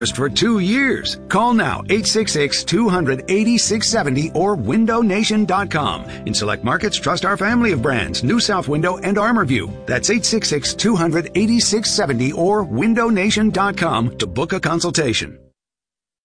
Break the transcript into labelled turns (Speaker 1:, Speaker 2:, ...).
Speaker 1: for 2 years. Call now, 866-200-8670 or windownation.com. In select markets, trust our family of brands, New South Window and ArmorView. That's 866-200-8670 or windownation.com to book a consultation.